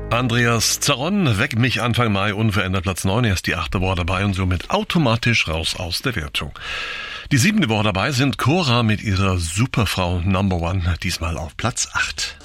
Andreas Zaron, Weck mich Anfang Mai, unverändert Platz 9, erst die 8. Woche dabei und somit automatisch raus aus der Wertung. Die 7. Woche dabei sind Cora mit ihrer Superfrau Number One, diesmal auf Platz 8.